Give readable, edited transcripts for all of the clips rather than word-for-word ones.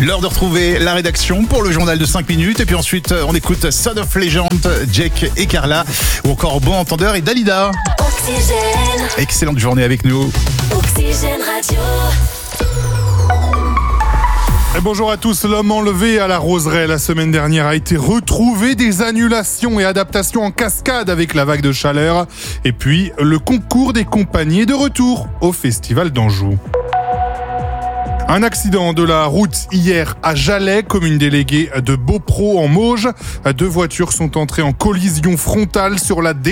L'heure de retrouver la rédaction pour le journal de 5 minutes. Et puis ensuite, on écoute Son of Legend, Jake et Carla. Ou encore Bon Entendeur et Dalida. Oxygène. Excellente journée avec nous. Oxygène Radio. Et bonjour à tous. L'homme enlevé à la Roseraie la semaine dernière a été retrouvé. Des annulations et adaptations en cascade avec la vague de chaleur. Et puis, le concours des compagnies est de retour au Festival d'Anjou. Un accident de la route hier à Jalais, commune déléguée de Beaupro en Mauges. 2 voitures sont entrées en collision frontale sur la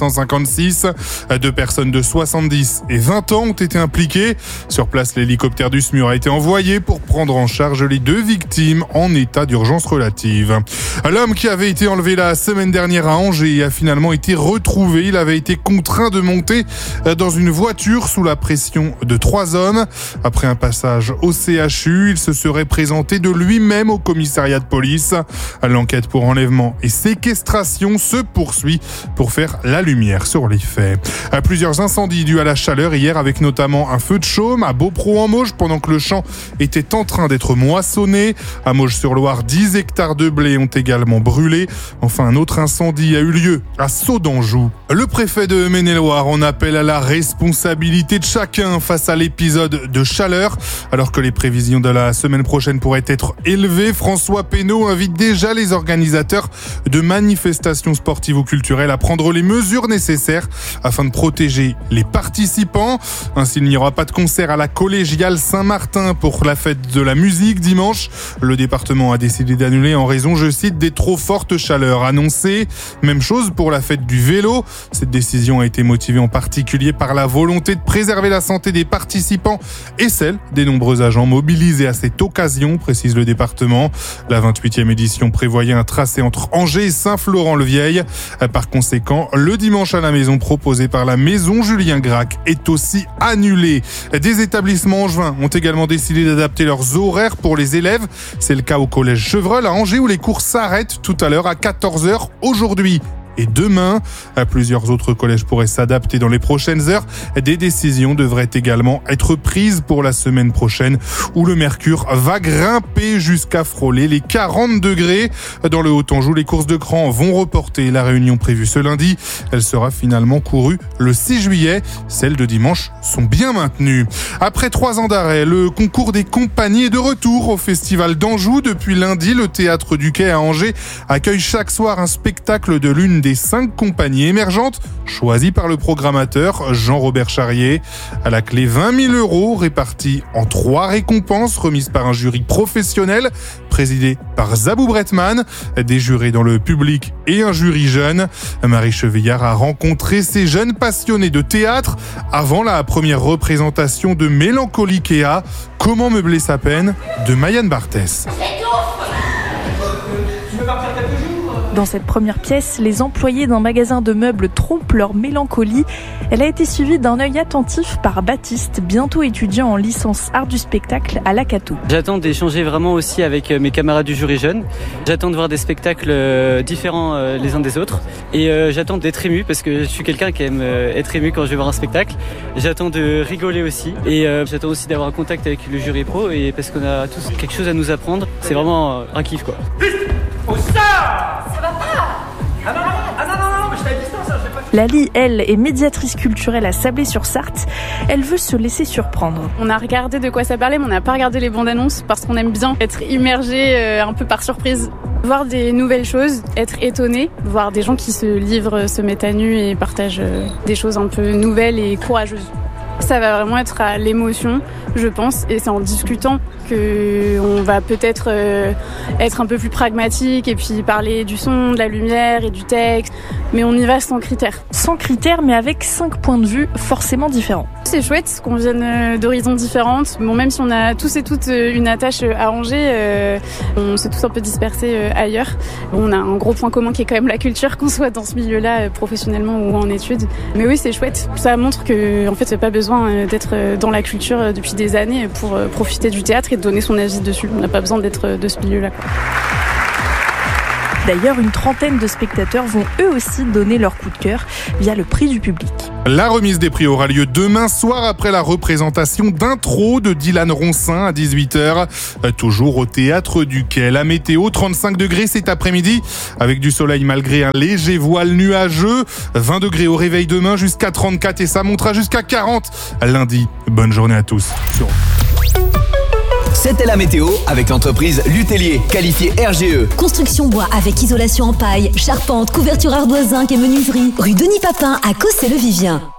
D756. 2 personnes de 70 et 20 ans ont été impliquées. Sur place, l'hélicoptère du SMUR a été envoyé pour prendre en charge les 2 victimes en état d'urgence relative. L'homme qui avait été enlevé la semaine dernière à Angers a finalement été retrouvé. Il avait été contraint de monter dans une voiture sous la pression de 3 hommes. Après un passage au CHU, il se serait présenté de lui-même au commissariat de police. L'enquête pour enlèvement et séquestration se poursuit pour faire la lumière sur les faits. Plusieurs incendies dus à la chaleur hier, avec notamment un feu de chaume à Beaupro en Mauges pendant que le champ était en train d'être moissonné. À Mauges-sur-Loire, 10 hectares de blé ont également brûlé. Enfin, un autre incendie a eu lieu à Sceaux d'Anjou. Le préfet de Maine-et-Loire en appelle à la responsabilité de chacun face à l'épisode de chaleur. Alors que les prévisions de la semaine prochaine pourraient être élevées, François Pénaud invite déjà les organisateurs de manifestations sportives ou culturelles à prendre les mesures nécessaires afin de protéger les participants. Ainsi, il n'y aura pas de concert à la collégiale Saint-Martin pour la fête de la musique dimanche. Le département a décidé d'annuler en raison, je cite, des trop fortes chaleurs annoncées. Même chose pour la fête du vélo. Cette décision a été motivée en particulier par la volonté de préserver la santé des participants et celle des nombreux agents mobilisés à cette occasion, précise le département. La 28e édition prévoyait un tracé entre Angers et Saint-Florent-le-Vieil. Par conséquent, le dimanche à la maison proposé par la maison Julien Gracq est aussi annulé. Des établissements angevins ont également décidé d'adapter leurs horaires pour les élèves. C'est le cas au collège Chevreul à Angers où les cours s'arrêtent tout à l'heure à 14h aujourd'hui et demain. Plusieurs autres collèges pourraient s'adapter dans les prochaines heures. Des décisions devraient également être prises pour la semaine prochaine où le mercure va grimper jusqu'à frôler les 40 degrés. Dans le Haut-Anjou, les courses de cran vont reporter la réunion prévue ce lundi. Elle sera finalement courue le 6 juillet. Celles de dimanche sont bien maintenues. Après 3 ans d'arrêt, le concours des compagnies est de retour au Festival d'Anjou. Depuis lundi, le Théâtre du Quai à Angers accueille chaque soir un spectacle de l'une des 5 compagnies émergentes choisies par le programmateur Jean-Robert Charrier. À la clé, 20 000 € répartis en 3 récompenses remises par un jury professionnel présidé par Zabou Bretman, des jurés dans le public et un jury jeune. Marie Chevillard a rencontré ces jeunes passionnés de théâtre avant la première représentation de Mélancoliquea, Comment meubler sa peine, de Mayanne Barthès. Dans cette première pièce, les employés d'un magasin de meubles trompent leur mélancolie. Elle a été suivie d'un œil attentif par Baptiste, bientôt étudiant en licence art du spectacle à l'Acato. J'attends d'échanger vraiment aussi avec mes camarades du jury jeune. J'attends de voir des spectacles différents les uns des autres. Et j'attends d'être ému parce que je suis quelqu'un qui aime être ému quand je vais voir un spectacle. J'attends de rigoler aussi. Et j'attends aussi d'avoir un contact avec le jury pro et parce qu'on a tous quelque chose à nous apprendre. C'est vraiment un kiff quoi. Lali, elle, est médiatrice culturelle à Sablé-sur-Sarthe. Elle veut se laisser surprendre. On a regardé de quoi ça parlait, mais on n'a pas regardé les bandes annonces parce qu'on aime bien être immergé un peu par surprise. Voir des nouvelles choses, être étonné, voir des gens qui se livrent, se mettent à nu et partagent des choses un peu nouvelles et courageuses. Ça va vraiment être à l'émotion, je pense, et c'est en discutant qu'on va peut-être être un peu plus pragmatique et puis parler du son, de la lumière et du texte, mais on y va sans critères. Sans critères, mais avec 5 points de vue forcément différents. C'est chouette qu'on vienne d'horizons différentes. Bon, même si on a tous et toutes une attache à Angers, on s'est tous un peu dispersés ailleurs. On a un gros point commun qui est quand même la culture, qu'on soit dans ce milieu-là professionnellement ou en études. Mais oui, c'est chouette. Ça montre que en fait, c'est pas besoin d'être dans la culture depuis des années pour profiter du théâtre et de donner son avis dessus. On n'a pas besoin d'être de ce milieu-là, quoi. D'ailleurs, une trentaine de spectateurs vont eux aussi donner leur coup de cœur via le prix du public. La remise des prix aura lieu demain soir après la représentation d'Intro de Dylan Roncin à 18h, toujours au Théâtre du Quai. La météo, 35 degrés cet après-midi avec du soleil malgré un léger voile nuageux, 20 degrés au réveil demain jusqu'à 34 et ça montera jusqu'à 40 lundi. Bonne journée à tous. C'était la météo avec l'entreprise Lutellier, qualifiée RGE. Construction bois avec isolation en paille, charpente, couverture ardoise zinc et menuiserie. Rue Denis Papin à Cossé-le-Vivien.